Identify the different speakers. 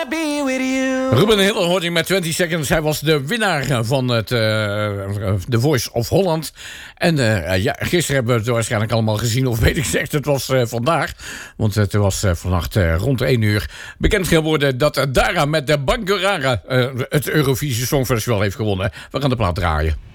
Speaker 1: be with you.
Speaker 2: Ruben Hiller hoorde je met 20 Seconds. Hij was de winnaar van het The Voice of Holland. En gisteren hebben we het waarschijnlijk allemaal gezien. Of weet ik zeg, het was vandaag. Want het was vannacht rond 1 uur bekend geworden dat Dara met de Bangarara het Eurovisie Songfestival heeft gewonnen. We gaan de plaat draaien.